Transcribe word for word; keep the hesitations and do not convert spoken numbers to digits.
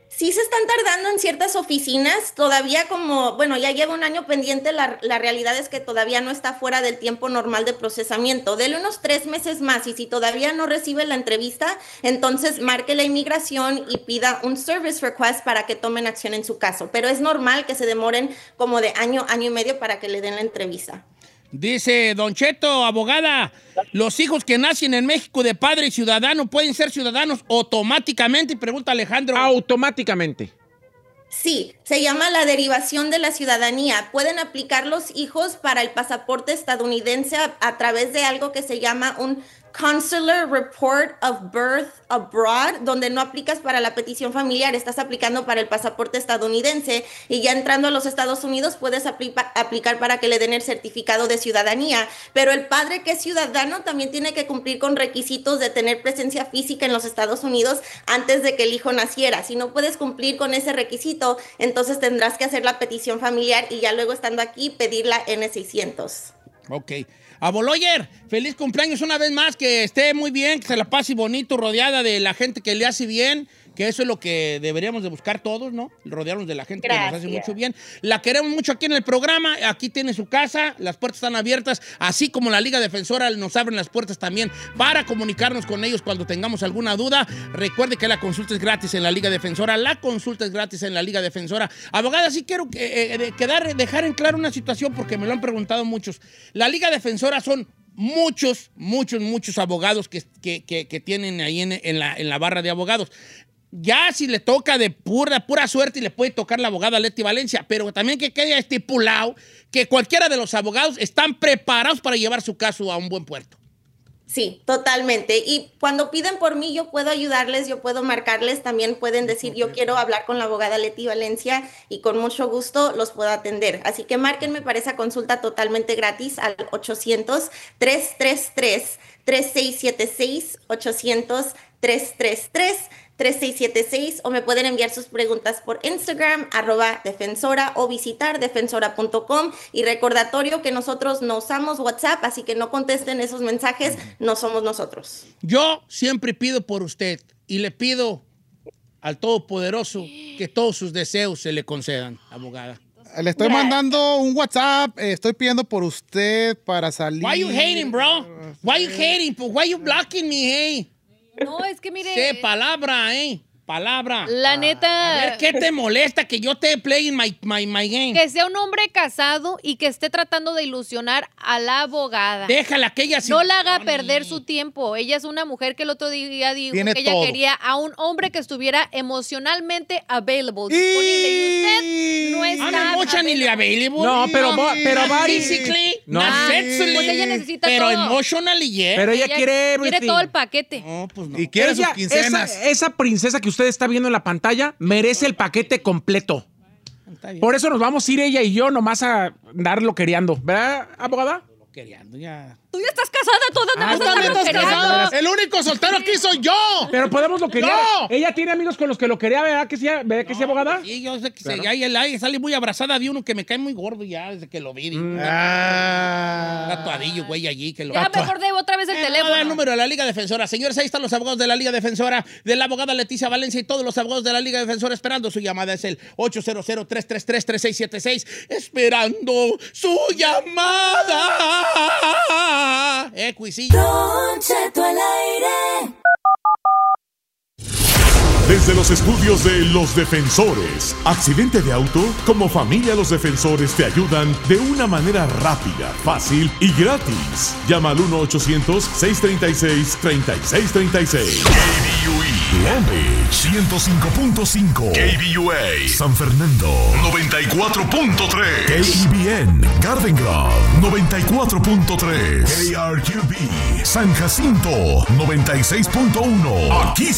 Sí se están tardando en ciertas oficinas, todavía como, bueno, ya lleva un año pendiente, la, la realidad es que todavía no está fuera del tiempo normal de procesamiento. Dele unos tres meses más y si todavía no recibe la entrevista, entonces marque la inmigración y pida un service request para que tomen acción en su caso. Pero es normal que se demoren como de año, año y medio para que le den la entrevista. Dice Don Cheto, abogada, los hijos que nacen en México de padre y ciudadano pueden ser ciudadanos automáticamente, y pregunta Alejandro. Automáticamente. Sí, se llama la derivación de la ciudadanía. Pueden aplicar los hijos para el pasaporte estadounidense a, a través de algo que se llama un Consular Report of Birth Abroad, donde no aplicas para la petición familiar, estás aplicando para el pasaporte estadounidense y ya entrando a los Estados Unidos puedes aplica, aplicar para que le den el certificado de ciudadanía. Pero el padre que es ciudadano también tiene que cumplir con requisitos de tener presencia física en los Estados Unidos antes de que el hijo naciera. Si no puedes cumplir con ese requisito, entonces tendrás que hacer la petición familiar y ya luego estando aquí pedir la ene seiscientos. Ok. Aboloyer, feliz cumpleaños una vez más, que esté muy bien, que se la pase bonito, rodeada de la gente que le hace bien, que eso es lo que deberíamos de buscar todos, ¿no? Rodearnos de la gente Gracias. que nos hace mucho bien. La queremos mucho aquí en el programa, aquí tiene su casa, las puertas están abiertas, así como la Liga Defensora nos abren las puertas también para comunicarnos con ellos cuando tengamos alguna duda. Recuerde que la consulta es gratis en la Liga Defensora, la consulta es gratis en la Liga Defensora. Abogada, sí quiero eh, quedar, dejar en claro una situación porque me lo han preguntado muchos. La Liga Defensora son muchos, muchos, muchos abogados que, que, que, que tienen ahí en, en, la, en la barra de abogados. Ya si le toca de pura, pura suerte y le puede tocar la abogada Leti Valencia, pero también que quede estipulado que cualquiera de los abogados están preparados para llevar su caso a un buen puerto. Sí, totalmente. Y cuando piden por mí, yo puedo ayudarles, yo puedo marcarles, también pueden decir, yo quiero hablar con la abogada Leti Valencia y con mucho gusto los puedo atender. Así que márquenme para esa consulta totalmente gratis al ochocientos, tres tres tres, tres seis siete seis, ochocientos, tres tres tres, tres seis siete seis, o me pueden enviar sus preguntas por Instagram, arroba defensora, o visitar defensora punto com. Y recordatorio que nosotros no usamos WhatsApp, así que no contesten esos mensajes, no somos nosotros. Yo siempre pido por usted y le pido al Todopoderoso que todos sus deseos se le concedan, abogada. Le estoy mandando un WhatsApp, eh, estoy pidiendo por usted para salir. Why you hating, bro? Why you hating? Why you blocking me, hey? No, es que mire... Sí, palabra, ¿eh? Palabra. La neta... A ver, ¿qué te molesta que yo esté playing my, my, my game? Que sea un hombre casado y que esté tratando de ilusionar a la abogada. Déjala que ella... No la haga perder su tiempo. Ella es una mujer que el otro día dijo Tiene que ella todo. quería a un hombre que estuviera emocionalmente available, disponible. Y usted no está I'm emotionally available. No, pero, no, pero not physically, no. not sexually. Pues ella necesita pero todo. emotionally, yeah. Pero ella, ella quiere everything. Quiere todo el paquete. No, pues no. Y quiere ella, sus quincenas. Esa, esa princesa que usted está viendo en la pantalla merece el paquete completo. Por eso nos vamos a ir ella y yo nomás a darlo queriendo. ¿Verdad, abogada? Queriendo, ya. Tú ya estás casada, todas Ah, ah, también estás casado. El único soltero aquí soy yo. Pero podemos lo querer. ¡No! Ella tiene amigos con los que lo quería, ¿verdad que sí, ¿verdad que No, sí, abogada? Sí, yo sé que claro. se, ahí, ahí sale muy abrazada de uno que me cae muy gordo ya desde que lo vi. Mm. Ah. Tatuadillo, güey, allí. Que lo Ya mejor debo otra vez el Eh, teléfono. no, el número de la Liga Defensora. Señores, ahí están los abogados de la Liga Defensora, de la abogada Leticia Valencia y todos los abogados de la Liga Defensora esperando su llamada. Es el ocho cero cero, tres tres tres, tres seis siete seis. Esperando su llamada. Eh, cuisillo. Don Cheto al aire. Desde los estudios de Los Defensores, accidente de auto, como familia Los Defensores te ayudan de una manera rápida, fácil y gratis. Llama al uno ochocientos, seis tres seis, tres seis tres seis. K B U E Long Beach ciento cinco punto cinco, K B U A San Fernando noventa y cuatro punto tres, K E B N Garden Grove noventa y cuatro punto tres, K R Q B San Jacinto noventa y seis punto uno. Aquí